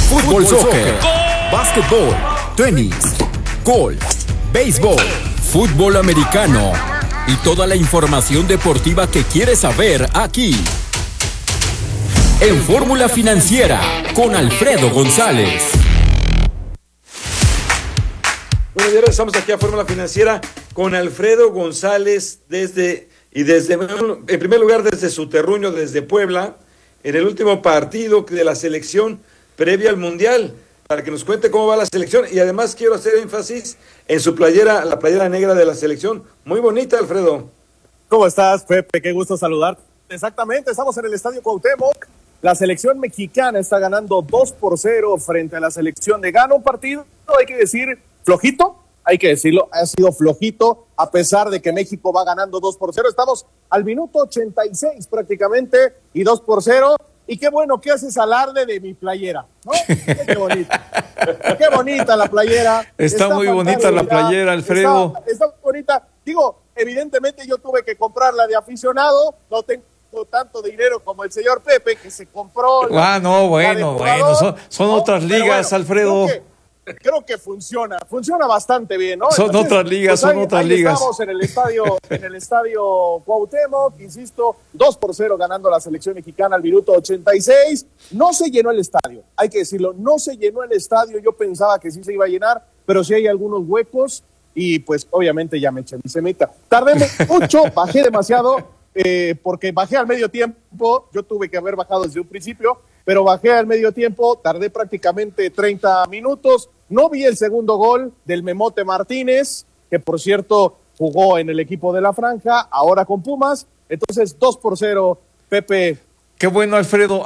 fútbol, soccer, básquetbol, tenis, golf, béisbol, fútbol americano y toda la información deportiva que quieres saber aquí. En Fórmula Financiera, con Alfredo González. Bueno, ya estamos aquí a Fórmula Financiera con Alfredo González en primer lugar desde su terruño, desde Puebla, en el último partido de la selección previa al Mundial, para que nos cuente cómo va la selección. Y además quiero hacer énfasis en su playera, la playera negra de la selección. Muy bonita, Alfredo. ¿Cómo estás, Pepe? Qué gusto saludarte. Exactamente, estamos en el Estadio Cuauhtémoc. La selección mexicana está ganando 2-0 frente a la selección de Ghana. Un partido, hay que decir, flojito, hay que decirlo, ha sido flojito, a pesar de que México va ganando 2-0. Estamos al minuto 86 prácticamente y 2-0. Y qué bueno que haces alarde de mi playera, ¿no? Qué bonita. Qué bonita la playera. Está muy bonita la playera, Alfredo. Está bonita. Digo, evidentemente yo tuve que comprarla de aficionado, no tengo tanto dinero como el señor Pepe, que se compró. Bueno, son otras ligas, bueno, Alfredo. Creo que funciona bastante bien, ¿no? Son otras ligas. Estamos en el estadio Cuauhtémoc, insisto, 2-0 ganando la selección mexicana al minuto 86. No se llenó el estadio, hay que decirlo, no se llenó el estadio. Yo pensaba que sí se iba a llenar, pero sí hay algunos huecos y pues obviamente ya me eché mi semita. Tardé mucho, bajé demasiado. Porque bajé al medio tiempo, yo tuve que haber bajado desde un principio, pero bajé al medio tiempo, tardé prácticamente 30 minutos, no vi el segundo gol del Memote Martínez, que por cierto jugó en el equipo de la Franja, ahora con Pumas, entonces 2-0, Pepe. Qué bueno, Alfredo,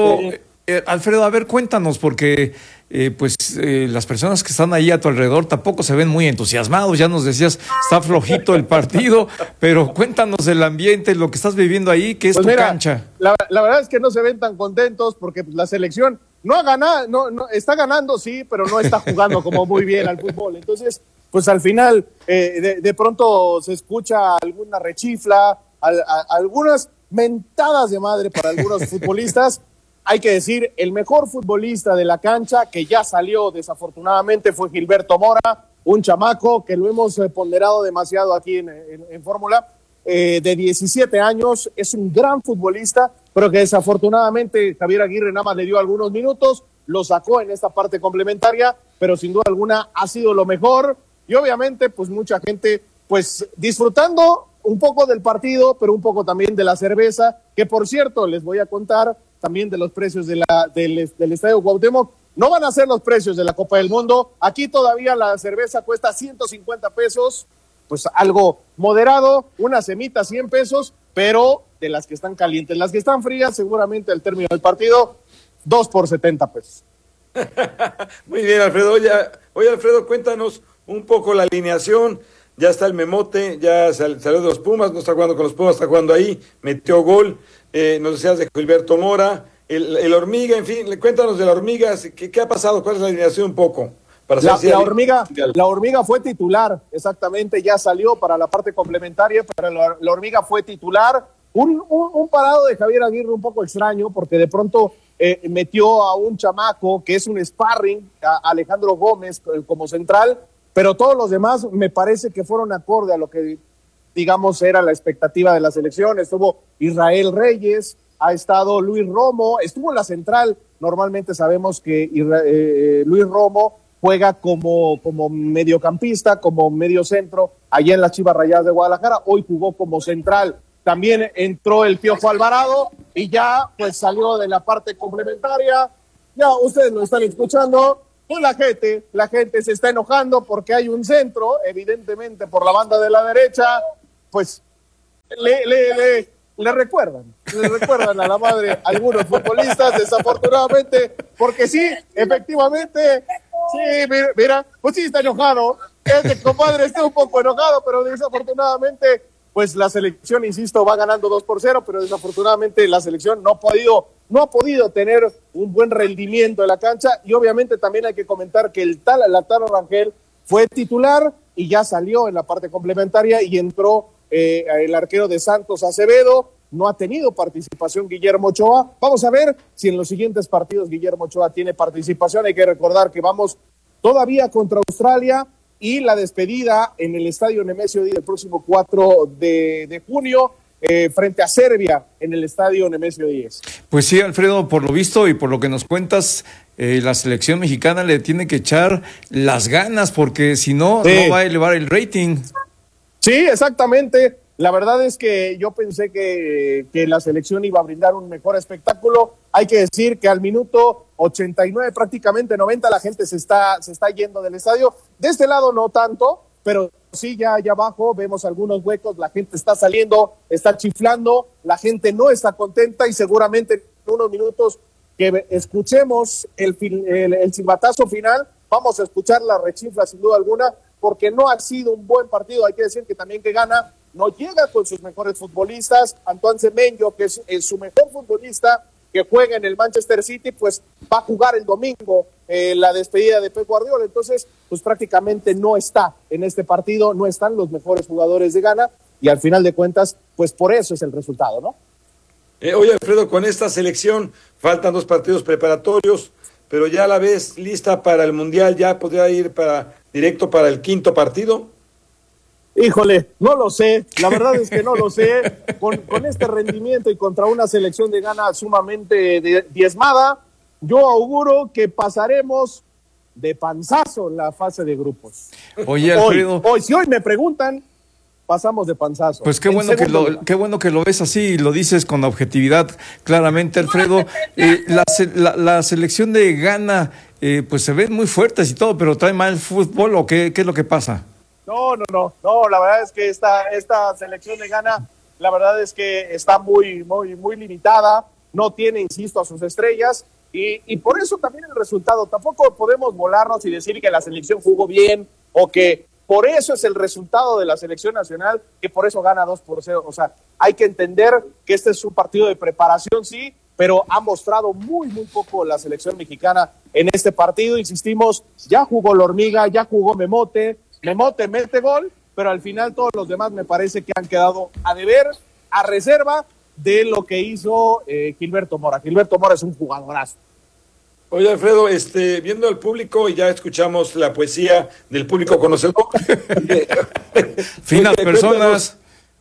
a ver, cuéntanos, porque las personas que están ahí a tu alrededor tampoco se ven muy entusiasmados. Ya nos decías, está flojito el partido, pero cuéntanos el ambiente, lo que estás viviendo ahí, que es pues tu cancha. La verdad es que no se ven tan contentos porque la selección no ha ganado, no está ganando, sí, pero no está jugando como muy bien al fútbol. Entonces, pues al final, de pronto se escucha alguna rechifla, algunas mentadas de madre para algunos futbolistas. Hay que decir, el mejor futbolista de la cancha, que ya salió desafortunadamente, fue Gilberto Mora, un chamaco que lo hemos ponderado demasiado aquí en Fórmula, de 17 años, es un gran futbolista, pero que desafortunadamente Javier Aguirre nada más le dio algunos minutos, lo sacó en esta parte complementaria, pero sin duda alguna ha sido lo mejor, y obviamente pues mucha gente pues disfrutando un poco del partido, pero un poco también de la cerveza, que por cierto les voy a contar también de los precios del Estadio Cuauhtémoc. No van a ser los precios de la Copa del Mundo. Aquí todavía la cerveza cuesta 150 pesos, pues algo moderado, una semita 100 pesos, pero de las que están calientes. Las que están frías, seguramente al término del partido, 2 por 70 pesos. Muy bien, Alfredo. Oye, Alfredo, cuéntanos un poco la alineación. Ya está el Memote, ya salió de los Pumas, no está jugando con los Pumas, está jugando ahí, metió gol. Nos decías de Gilberto Mora, el Hormiga, en fin, cuéntanos de la Hormiga, ¿qué ha pasado? ¿Cuál es la alineación un poco? La Hormiga fue titular, exactamente, ya salió para la parte complementaria, pero la Hormiga fue titular. Un parado de Javier Aguirre un poco extraño, porque de pronto metió a un chamaco que es un sparring, a Alejandro Gómez como central, pero todos los demás me parece que fueron acorde a lo que digamos era la expectativa de la selección. Estuvo Israel Reyes, ha estado Luis Romo, estuvo en la central. Normalmente sabemos que Luis Romo juega como mediocampista, como medio centro, allá en las Chivas Rayadas de Guadalajara. Hoy jugó como central. También entró el Piojo Alvarado y ya pues salió de la parte complementaria. Ya ustedes lo están escuchando. Pues la gente se está enojando porque hay un centro, evidentemente por la banda de la derecha, pues le recuerdan a la madre algunos futbolistas, desafortunadamente, porque sí, efectivamente, sí, mira, pues sí está enojado, este compadre está un poco enojado, pero desafortunadamente, pues la selección, insisto, va ganando 2-0, pero desafortunadamente la selección no ha podido tener un buen rendimiento en la cancha, y obviamente también hay que comentar que el Latano Rangel fue titular y ya salió en la parte complementaria y entró el arquero de Santos Acevedo, no ha tenido participación Guillermo Ochoa. Vamos a ver si en los siguientes partidos Guillermo Ochoa tiene participación. Hay que recordar que vamos todavía contra Australia y la despedida en el Estadio Nemesio Díaz el próximo 4 de junio frente a Serbia en el Estadio Nemesio Díaz. Pues sí, Alfredo, por lo visto y por lo que nos cuentas, la selección mexicana le tiene que echar las ganas porque si no, sí, no va a elevar el rating. Sí, exactamente. La verdad es que yo pensé que la selección iba a brindar un mejor espectáculo. Hay que decir que al minuto 89, prácticamente 90, la gente se está yendo del estadio. De este lado no tanto, pero sí, ya allá abajo vemos algunos huecos, la gente está saliendo, está chiflando, la gente no está contenta y seguramente en unos minutos que escuchemos el silbatazo final, vamos a escuchar la rechifla sin duda alguna, porque no ha sido un buen partido. Hay que decir que también que Ghana no llega con sus mejores futbolistas. Antoine Semenyo, que es su mejor futbolista, que juega en el Manchester City, pues va a jugar el domingo la despedida de Pep Guardiola. Entonces, pues prácticamente no está en este partido, no están los mejores jugadores de Ghana y al final de cuentas, pues por eso es el resultado, ¿no? Oye, Alfredo, con esta selección faltan 2 partidos preparatorios, pero ya la ves lista para el Mundial, ya podría ir directo para el 5º partido. Híjole, no lo sé, la verdad es que no lo sé, con este rendimiento y contra una selección de Ghana sumamente diezmada, yo auguro que pasaremos de panzazo la fase de grupos. Oye, Alfredo. Si hoy me preguntan, pasamos de panzazo. Pues qué bueno que lo ves así y lo dices con objetividad claramente, Alfredo. La selección de Ghana, pues se ven muy fuertes y todo, pero ¿trae mal fútbol o qué es lo que pasa? No, la verdad es que esta selección de Ghana, la verdad es que está muy limitada, no tiene, insisto, a sus estrellas, y por eso también el resultado, tampoco podemos volarnos y decir que la selección jugó bien, o que por eso es el resultado de la selección nacional, que por eso gana 2-0, o sea, hay que entender que este es un partido de preparación, sí, pero ha mostrado muy poco la selección mexicana en este partido, insistimos, ya jugó la Hormiga, ya jugó Memote mete gol, pero al final todos los demás me parece que han quedado a deber, a reserva de lo que hizo Gilberto Mora. Gilberto Mora es un jugadorazo. Oye, Alfredo, viendo al público, y ya escuchamos la poesía del público conocedor. Finas personas.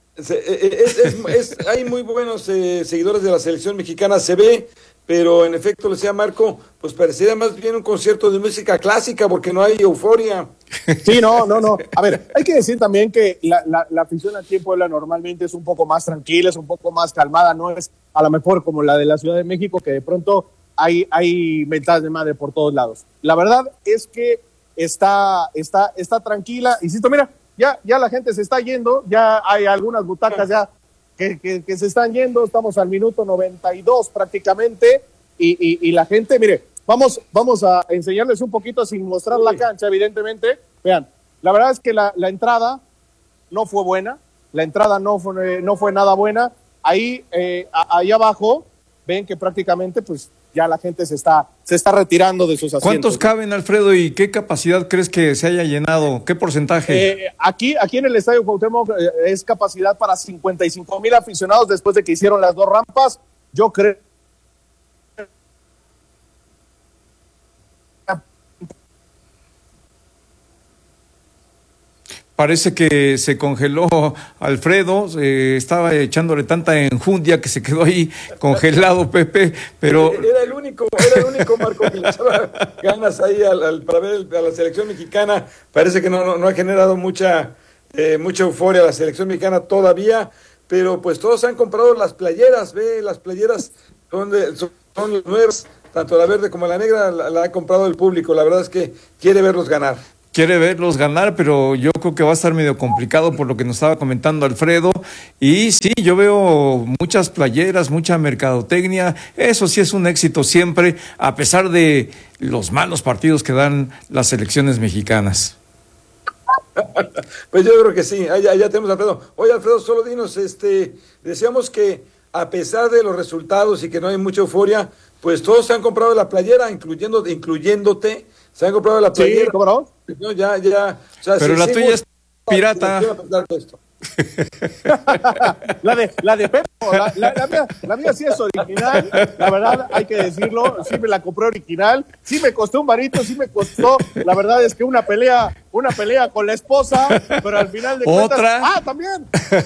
Hay muy buenos seguidores de la selección mexicana, se ve, pero en efecto, lo decía Marco, pues parecería más bien un concierto de música clásica porque no hay euforia. Sí, no. A ver, hay que decir también que la afición aquí en Puebla normalmente es un poco más tranquila, es un poco más calmada, no es a lo mejor como la de la Ciudad de México, que de pronto hay mentadas de madre por todos lados. La verdad es que está tranquila. Insisto, mira, ya la gente se está yendo, ya hay algunas butacas ya que se están yendo, estamos al minuto 92 prácticamente, y la gente, mire, vamos a enseñarles un poquito sin mostrar la cancha, evidentemente. Vean, la verdad es que la entrada no fue buena, no fue nada buena. Ahí abajo, ven que prácticamente pues ya la gente se está retirando de sus asientos. ¿Cuántos caben, Alfredo, y qué capacidad crees que se haya llenado? ¿Qué porcentaje? Aquí en el Estadio Cuauhtémoc es capacidad para 55,000 aficionados después de que hicieron las 2 rampas. Yo creo Parece que se congeló Alfredo, estaba echándole tanta enjundia que se quedó ahí congelado, Pepe, pero... Era el único, Marco, que le echaba ganas ahí para ver a la selección mexicana. Parece que no ha generado mucha euforia la selección mexicana todavía, pero pues todos han comprado las playeras, las playeras son nuevas, tanto la verde como la negra la ha comprado el público. La verdad es que quiere verlos ganar. Quiere verlos ganar, pero yo creo que va a estar medio complicado por lo que nos estaba comentando Alfredo. Y sí, yo veo muchas playeras, mucha mercadotecnia. Eso sí es un éxito siempre, a pesar de los malos partidos que dan las selecciones mexicanas. Pues yo creo que sí, ya tenemos a Alfredo. Oye, Alfredo, solo dinos, decíamos que a pesar de los resultados y que no hay mucha euforia, pues todos se han comprado la playera, incluyéndote. Se han comprado la playera. Sí, ¿cómo no? No, ya. O sea, pero la tuya es pirata. La de Pepe, la mía sí es original, la verdad hay que decirlo, sí me la compré original, sí me costó un varito, sí me costó, la verdad es que una pelea con la esposa, pero al final de cuentas, también.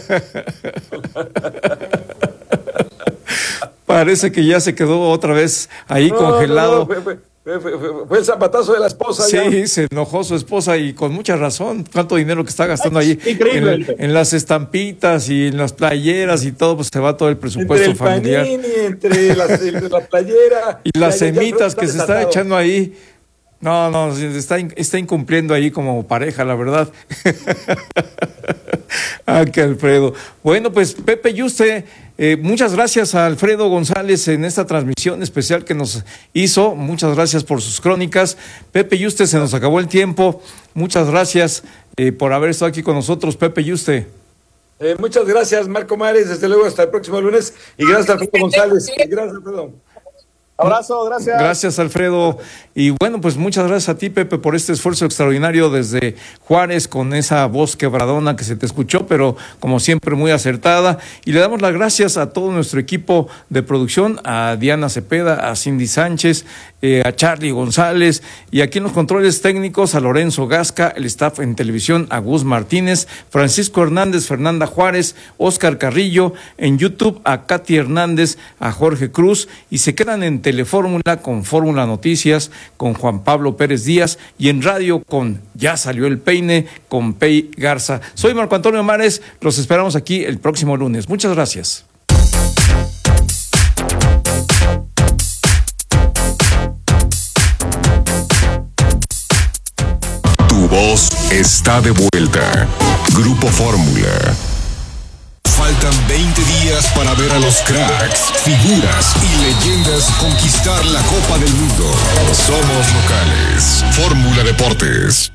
Parece que ya se quedó otra vez ahí congelado. Fue el zapatazo de la esposa. Sí, ya. se enojó su esposa y con mucha razón. ¿Cuánto dinero que está gastando allí? Increíble. En las estampitas y en las playeras y todo, pues se va todo el presupuesto entre el familiar. Panini, entre la playera. Y las semitas que se desatado. está echando ahí. No, está incumpliendo ahí como pareja, la verdad. Que Alfredo. Bueno, pues Pepe Yuste, muchas gracias a Alfredo González en esta transmisión especial que nos hizo. Muchas gracias por sus crónicas. Pepe Yuste, se nos acabó el tiempo. Muchas gracias por haber estado aquí con nosotros, Pepe Yuste. Muchas gracias, Marco Mares. Desde luego, hasta el próximo lunes. Y gracias a Alfredo González. Gracias, Alfredo. Abrazo, gracias. Gracias, Alfredo. Y bueno, pues muchas gracias a ti, Pepe, por este esfuerzo extraordinario desde Juárez con esa voz quebradona que se te escuchó, pero como siempre muy acertada. Y le damos las gracias a todo nuestro equipo de producción, a Diana Cepeda, a Cindy Sánchez, a Charlie González, y aquí en los controles técnicos a Lorenzo Gasca, el staff en televisión a Gus Martínez, Francisco Hernández, Fernanda Juárez, Oscar Carrillo, en YouTube a Katy Hernández, a Jorge Cruz, y se quedan en Telefórmula con Fórmula Noticias, con Juan Pablo Pérez Díaz, y en radio con Ya Salió el Peine, con Pei Garza. Soy Marco Antonio Mares, los esperamos aquí el próximo lunes. Muchas gracias. Tu voz está de vuelta. Grupo Fórmula. Faltan 20 días para ver a los cracks, figuras y leyendas conquistar la Copa del Mundo. Somos locales. Fórmula Deportes.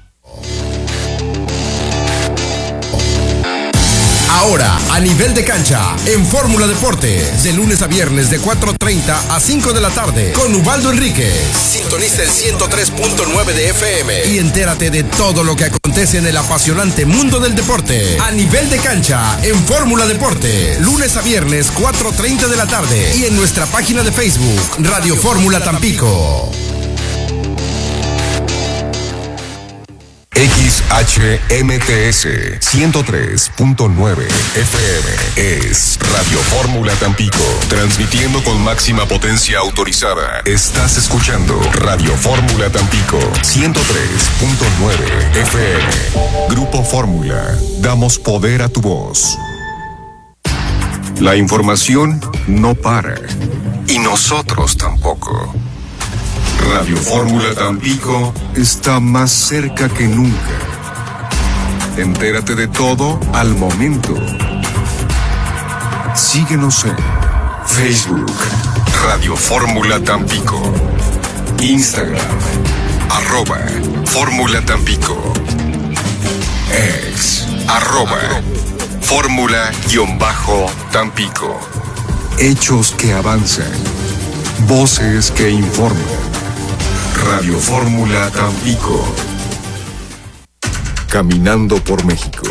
Ahora, a nivel de cancha, en Fórmula Deportes, de lunes a viernes de 4:30 a 5 de la tarde, con Ubaldo Enríquez. Sintoniza el 103.9 de FM y entérate de todo lo que acontece en el apasionante mundo del deporte. A nivel de cancha, en Fórmula Deportes, lunes a viernes 4:30 de la tarde y en nuestra página de Facebook, Radio Fórmula Tampico. XHMTS 103.9 FM es Radio Fórmula Tampico, transmitiendo con máxima potencia autorizada. Estás escuchando Radio Fórmula Tampico 103.9 FM. Grupo Fórmula, damos poder a tu voz. La información no para, y nosotros tampoco. Radio Fórmula Tampico está más cerca que nunca. Entérate de todo al momento. Síguenos en Facebook, Radio Fórmula Tampico, Instagram, @Fórmula Tampico, X, @Fórmula_Tampico. Hechos que avanzan, voces que informan. Radio Fórmula Tampico. Caminando por México.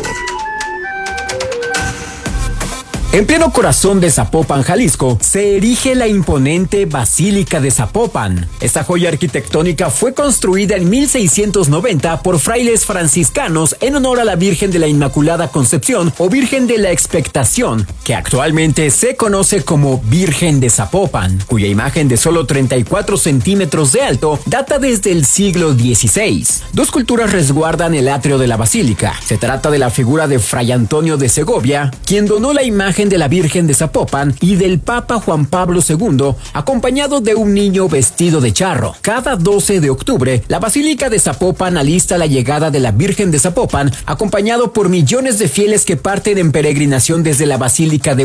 En pleno corazón de Zapopan, Jalisco, se erige la imponente Basílica de Zapopan. Esta joya arquitectónica fue construida en 1690 por frailes franciscanos en honor a la Virgen de la Inmaculada Concepción o Virgen de la Expectación, que actualmente se conoce como Virgen de Zapopan, cuya imagen de solo 34 centímetros de alto data desde el siglo XVI. Dos culturas resguardan el atrio de la basílica. Se trata de la figura de Fray Antonio de Segovia, quien donó la imagen de la Virgen de Zapopan, y del Papa Juan Pablo II, acompañado de un niño vestido de charro. Cada 12 de octubre, la Basílica de Zapopan alista la llegada de la Virgen de Zapopan, acompañado por millones de fieles que parten en peregrinación desde la Basílica de